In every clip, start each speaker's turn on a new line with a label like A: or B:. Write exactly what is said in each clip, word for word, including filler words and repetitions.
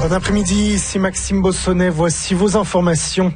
A: Bon après-midi, ici Maxime Bossonnet, voici vos informations.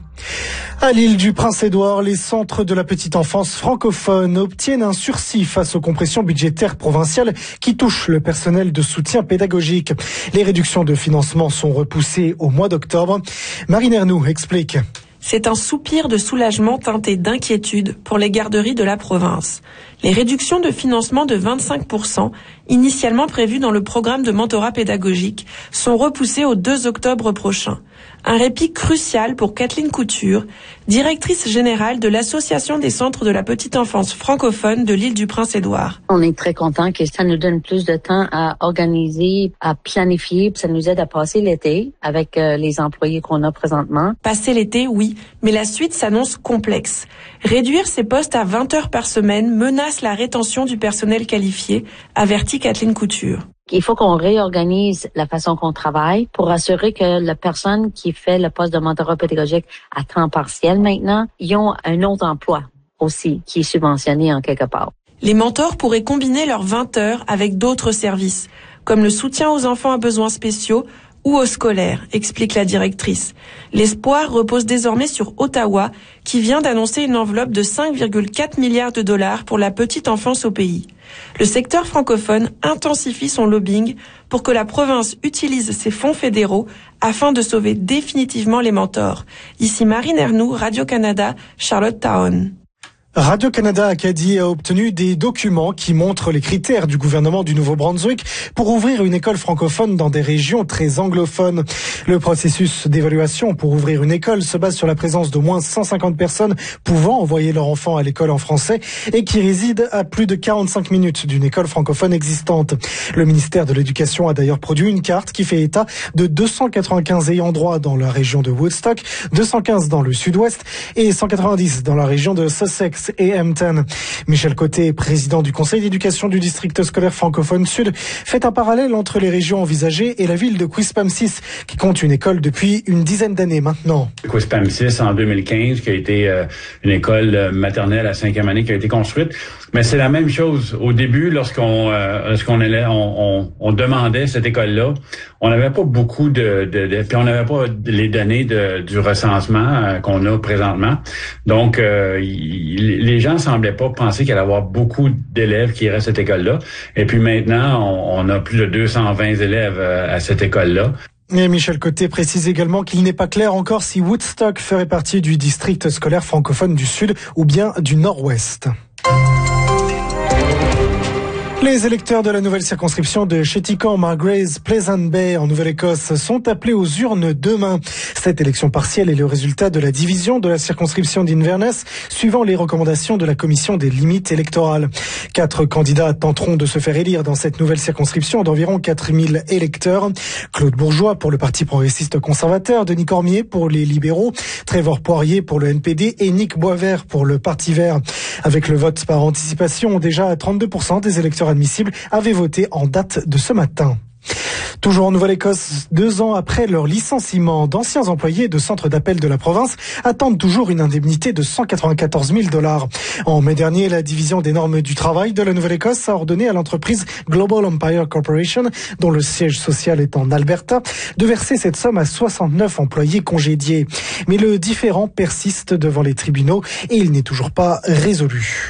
A: À l'île du Prince-Édouard, les centres de la petite enfance francophone obtiennent un sursis face aux compressions budgétaires provinciales qui touchent le personnel de soutien pédagogique. Les réductions de financement sont repoussées au mois d'octobre. Marine Ernoux explique.
B: C'est un soupir de soulagement teinté d'inquiétude pour les garderies de la province. Les réductions de financement de vingt-cinq pour cent, initialement prévues dans le programme de mentorat pédagogique, sont repoussées au deux octobre prochain. Un répit crucial pour Kathleen Couture, directrice générale de l'Association des centres de la petite enfance francophone de l'île du Prince-Édouard.
C: On est très content que ça nous donne plus de temps à organiser, à planifier, puis ça nous aide à passer l'été avec euh, les employés qu'on a présentement.
B: Passer l'été, oui, mais la suite s'annonce complexe. Réduire ces postes à vingt heures par semaine menace la rétention du personnel qualifié, avertit Kathleen Couture.
C: Il faut qu'on réorganise la façon qu'on travaille pour assurer que la personne qui fait le poste de mentorat pédagogique à temps partiel maintenant, ils ont un autre emploi aussi qui est subventionné en quelque part.
B: Les mentors pourraient combiner leurs vingt heures avec d'autres services, comme le soutien aux enfants à besoins spéciaux ou aux scolaires, explique la directrice. L'espoir repose désormais sur Ottawa, qui vient d'annoncer une enveloppe de cinq virgule quatre milliards de dollars pour la petite enfance au pays. Le secteur francophone intensifie son lobbying pour que la province utilise ses fonds fédéraux afin de sauver définitivement les mentors. Ici Marine Ernoux, Radio-Canada, Charlottetown.
A: Radio-Canada Acadie a obtenu des documents qui montrent les critères du gouvernement du Nouveau-Brunswick pour ouvrir une école francophone dans des régions très anglophones. Le processus d'évaluation pour ouvrir une école se base sur la présence d'au moins cent cinquante personnes pouvant envoyer leur enfant à l'école en français et qui résident à plus de quarante-cinq minutes d'une école francophone existante. Le ministère de l'Éducation a d'ailleurs produit une carte qui fait état de deux cent quatre-vingt-quinze ayants droit dans la région de Woodstock, deux cent quinze dans le sud-ouest et cent quatre-vingt-dix dans la région de Sussex et Hampton. Michel Côté, président du conseil d'éducation du district scolaire francophone sud, fait un parallèle entre les régions envisagées et la ville de Quispamsis, qui compte une école depuis une dizaine d'années maintenant.
D: Quispamsis en deux mille quinze, qui a été euh, une école maternelle à cinquième année qui a été construite. Mais c'est la même chose. Au début, lorsqu'on euh, lorsqu'on allait, on, on, on demandait cette école-là, on n'avait pas beaucoup de, de, de puis on n'avait pas les données de, du recensement euh, qu'on a présentement. Donc, euh, il, les gens semblaient pas penser qu'il allait y avoir beaucoup d'élèves qui iraient à cette école-là. Et puis maintenant, on, on a plus de deux cent vingt élèves euh, à cette école-là.
A: Et Michel Côté précise également qu'il n'est pas clair encore si Woodstock ferait partie du district scolaire francophone du Sud ou bien du Nord-Ouest. Les électeurs de la nouvelle circonscription de Chéticamp, Margraves, Pleasant Bay en Nouvelle-Écosse sont appelés aux urnes demain. Cette élection partielle est le résultat de la division de la circonscription d'Inverness suivant les recommandations de la commission des limites électorales. Quatre candidats tenteront de se faire élire dans cette nouvelle circonscription d'environ quatre mille électeurs. Claude Bourgeois pour le Parti progressiste conservateur, Denis Cormier pour les libéraux, Trevor Poirier pour le N P D et Nick Boisvert pour le Parti vert. Avec le vote par anticipation, déjà trente-deux pour cent des électeurs admissibles avaient voté en date de ce matin. Toujours en Nouvelle-Écosse, deux ans après leur licenciement, d'anciens employés de centres d'appel de la province attendent toujours une indemnité de cent quatre-vingt-quatorze mille dollars. En mai dernier, la division des normes du travail de la Nouvelle-Écosse a ordonné à l'entreprise Global Empire Corporation, dont le siège social est en Alberta, de verser cette somme à soixante-neuf employés congédiés. Mais le différend persiste devant les tribunaux et il n'est toujours pas résolu.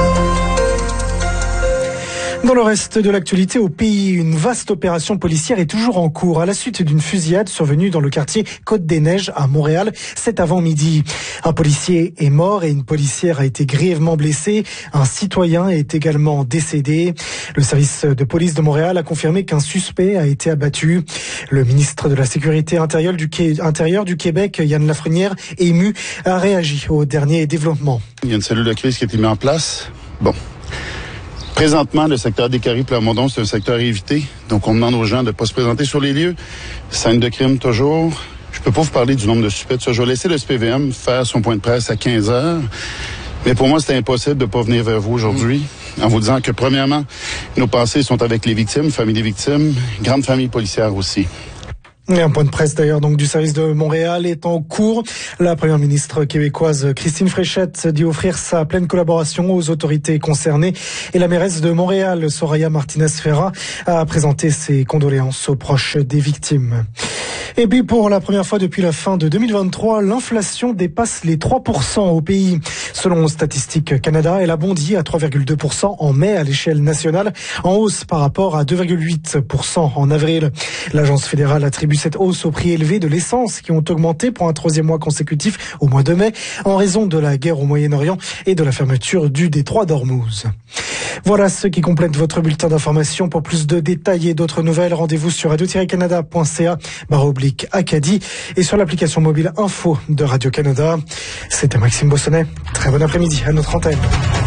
A: Dans le reste de l'actualité au pays, une vaste opération policière est toujours en cours à la suite d'une fusillade survenue dans le quartier Côte-des-Neiges à Montréal cet avant-midi. Un policier est mort et une policière a été grièvement blessée. Un citoyen est également décédé. Le service de police de Montréal a confirmé qu'un suspect a été abattu. Le ministre de la Sécurité intérieure du, Quai- intérieure du Québec, Yann Lafrenière, ému, a réagi aux derniers développements.
E: Il y a une cellule de crise qui a été mise en place. Bon. Présentement, le secteur des Carrés Plamondon, c'est un secteur à éviter. Donc, on demande aux gens de ne pas se présenter sur les lieux. Scène de crime, toujours. Je peux pas vous parler du nombre de suspects. Je vais laisser le S P V M faire son point de presse à quinze heures. Mais pour moi, c'est impossible de ne pas venir vers vous aujourd'hui mmh. en vous disant que, premièrement, nos pensées sont avec les victimes, famille des victimes, grande famille policière aussi.
A: Et un point de presse d'ailleurs donc du service de Montréal est en cours. La première ministre québécoise Christine Fréchette dit offrir sa pleine collaboration aux autorités concernées et la mairesse de Montréal, Soraya Martinez-Ferrat, a présenté ses condoléances aux proches des victimes. Et puis pour la première fois depuis la fin de deux mille vingt-trois, l'inflation dépasse les trois pour cent au pays. Selon Statistique Canada, elle a bondi à trois virgule deux pour cent en mai à l'échelle nationale, en hausse par rapport à deux virgule huit pour cent en avril. L'agence fédérale attribue cette hausse au prix élevé de l'essence qui ont augmenté pour un troisième mois consécutif au mois de mai en raison de la guerre au Moyen-Orient et de la fermeture du détroit d'Ormuz. Voilà ce qui complète votre bulletin d'information. Pour plus de détails et d'autres nouvelles, rendez-vous sur radio tiret canada point c a barre oblique Acadie et sur l'application mobile Info de Radio-Canada. C'était Maxime Bossonnet. Très bon après-midi à notre antenne.